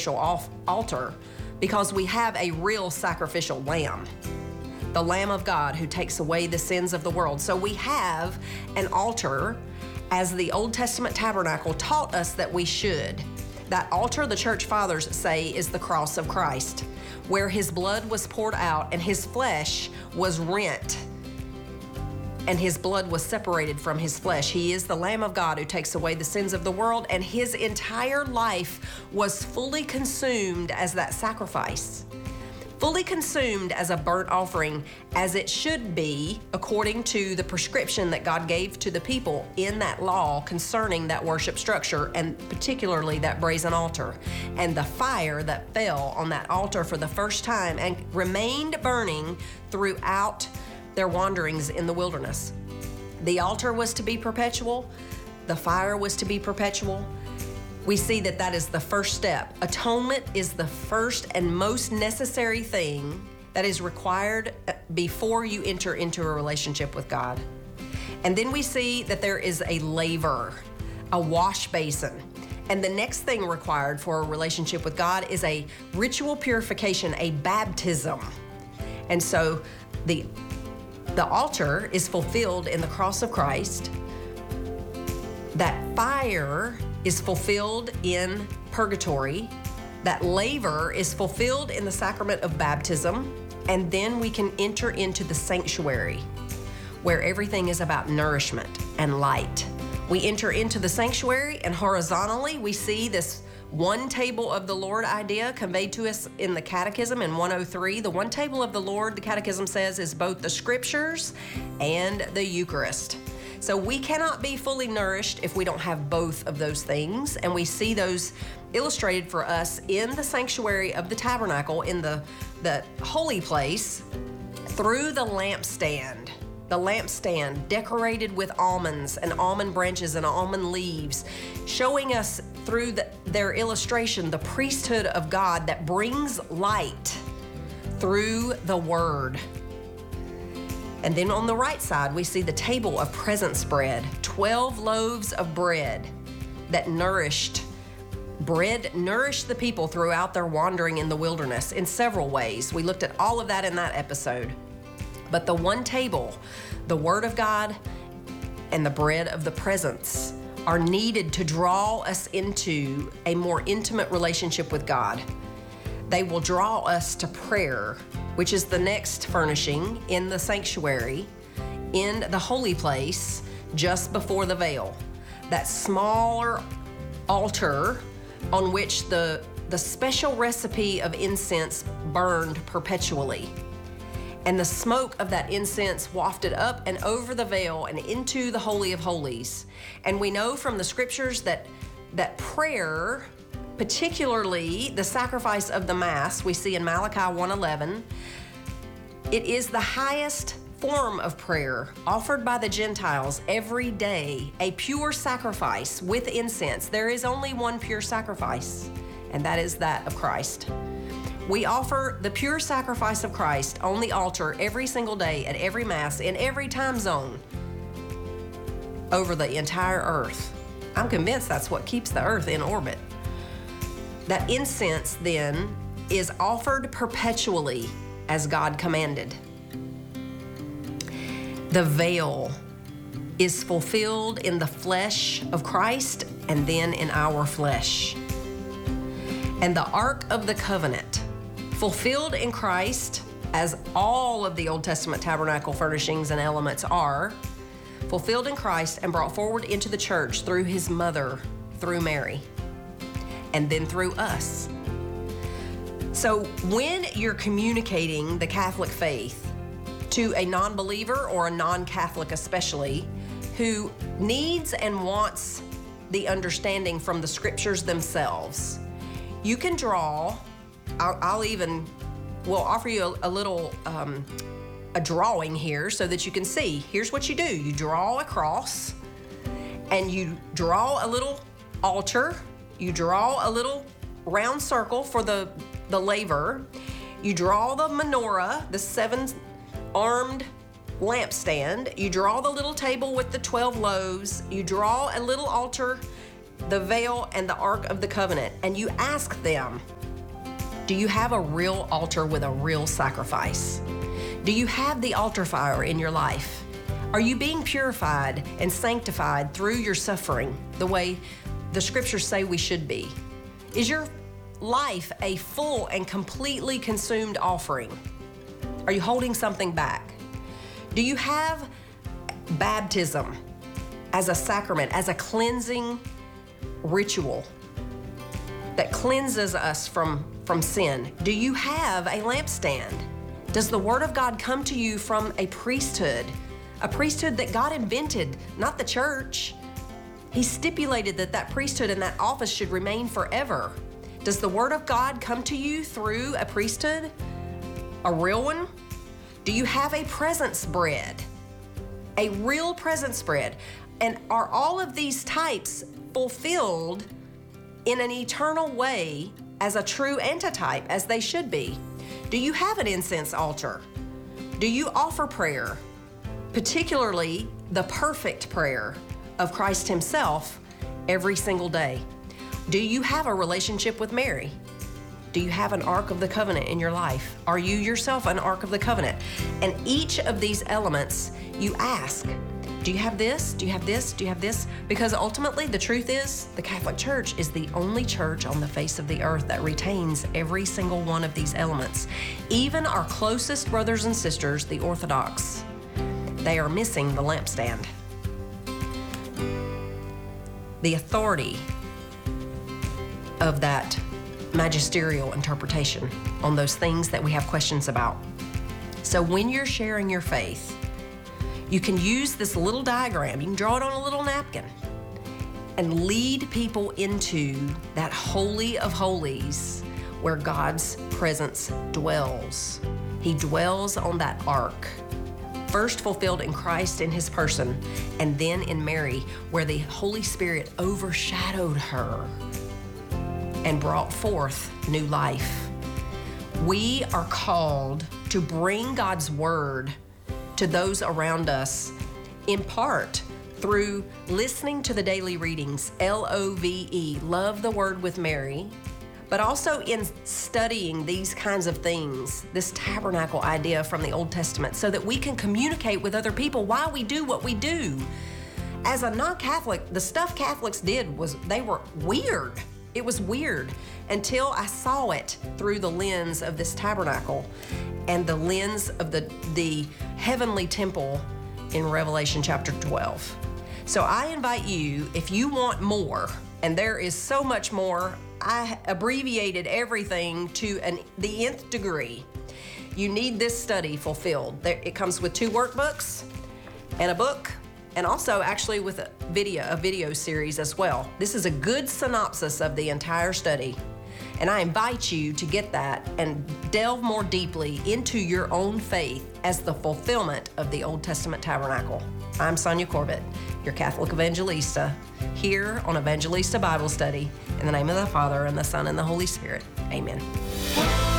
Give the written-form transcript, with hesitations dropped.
sacrificial altar because we have a real sacrificial lamb, the Lamb of God who takes away the sins of the world. So we have an altar as the Old Testament tabernacle taught us that we should. That altar, the church fathers say, is the cross of Christ, where his blood was poured out and his flesh was rent and his blood was separated from his flesh. He is the Lamb of God who takes away the sins of the world, and his entire life was fully consumed as that sacrifice, fully consumed as a burnt offering, as it should be according to the prescription that God gave to the people in that law concerning that worship structure, and particularly that brazen altar. And the fire that fell on that altar for the first time and remained burning throughout their wanderings in the wilderness. The altar was to be perpetual. The fire was to be perpetual. We see that that is the first step. Atonement is the first and most necessary thing that is required before you enter into a relationship with God. And then we see that there is a laver, a wash basin. And the next thing required for a relationship with God is a ritual purification, a baptism. And so the altar is fulfilled in the cross of Christ. That fire is fulfilled in purgatory. That laver is fulfilled in the sacrament of baptism. And then we can enter into the sanctuary, where everything is about nourishment and light. We enter into the sanctuary, and horizontally we see this one table of the Lord idea conveyed to us in the Catechism in 103. The one table of the Lord, the Catechism says, is both the Scriptures and the Eucharist. So we cannot be fully nourished if we don't have both of those things, and we see those illustrated for us in the sanctuary of the tabernacle, in the holy place, through the lampstand. The lampstand decorated with almonds and almond branches and almond leaves, showing us through their illustration the priesthood of God that brings light through the Word. And then on the right side, we see the table of presence bread, 12 loaves of bread that nourished the people throughout their wandering in the wilderness in several ways. We looked at all of that in that episode. But the one table, the Word of God and the bread of the presence, are needed to draw us into a more intimate relationship with God. They will draw us to prayer, which is the next furnishing in the sanctuary, in the holy place, just before the veil. That smaller altar on which the special recipe of incense burned perpetually. And the smoke of that incense wafted up and over the veil and into the Holy of Holies. And we know from the Scriptures that prayer, particularly the sacrifice of the Mass, we see in Malachi 1:11, it is the highest form of prayer offered by the Gentiles every day, a pure sacrifice with incense. There is only one pure sacrifice, and that is that of Christ. We offer the pure sacrifice of Christ on the altar every single day at every Mass in every time zone over the entire earth. I'm convinced that's what keeps the earth in orbit. That incense then is offered perpetually as God commanded. The veil is fulfilled in the flesh of Christ and then in our flesh. And the Ark of the Covenant, fulfilled in Christ, as all of the Old Testament tabernacle furnishings and elements are, fulfilled in Christ and brought forward into the church through his mother, through Mary, and then through us. So when you're communicating the Catholic faith to a non-believer or a non-Catholic especially, who needs and wants the understanding from the Scriptures themselves, you can draw, we'll offer you a little a drawing here so that you can see. Here's what you do. You draw a cross, and you draw a little altar. You draw a little round circle for the laver. You draw the menorah, the 7-armed lampstand. You draw the little table with the 12 loaves. You draw a little altar, the veil, and the Ark of the Covenant. And you ask them, Do you have a real altar with a real sacrifice? Do you have the altar fire in your life? Are you being purified and sanctified through your suffering the way the scriptures say we should be? Is your life a full and completely consumed offering? Are you holding something back? Do you have baptism as a sacrament, as a cleansing ritual that cleanses us from sin? Do you have a lampstand? Does the Word of God come to you from a priesthood that God invented, not the church? He stipulated that priesthood and that office should remain forever. Does the Word of God come to you through a priesthood? A real one? Do you have a presence bread? A real presence bread? And are all of these types fulfilled in an eternal way as a true antitype, as they should be? Do you have an incense altar? Do you offer prayer, particularly the perfect prayer of Christ Himself, every single day? Do you have a relationship with Mary? Do you have an Ark of the Covenant in your life? Are you yourself an Ark of the Covenant? And each of these elements, you ask, do you have this? Do you have this? Do you have this? Because ultimately, the truth is, the Catholic Church is the only church on the face of the earth that retains every single one of these elements. Even our closest brothers and sisters, the Orthodox, they are missing the lampstand. The authority of that magisterial interpretation on those things that we have questions about. So when you're sharing your faith, you can use this little diagram, you can draw it on a little napkin, and lead people into that holy of holies where God's presence dwells. He dwells on that ark, first fulfilled in Christ in His person, and then in Mary, where the Holy Spirit overshadowed her and brought forth new life. We are called to bring God's word to those around us, in part through listening to the daily readings, LOVE, Love the Word with Mary, but also in studying these kinds of things, this tabernacle idea from the Old Testament, so that we can communicate with other people why we do what we do. As a non-Catholic, the stuff Catholics did they were weird. It was weird until I saw it through the lens of this tabernacle and the lens of the heavenly temple in Revelation chapter 12. So I invite you, if you want more, and there is so much more, I abbreviated everything to the nth degree. You need this study fulfilled. It comes with 2 workbooks and a book, and also actually with a video series as well. This is a good synopsis of the entire study. And I invite you to get that and delve more deeply into your own faith as the fulfillment of the Old Testament tabernacle. I'm Sonia Corbett, your Catholic Evangelista, here on Evangelista Bible Study. In the name of the Father, and the Son, and the Holy Spirit. Amen.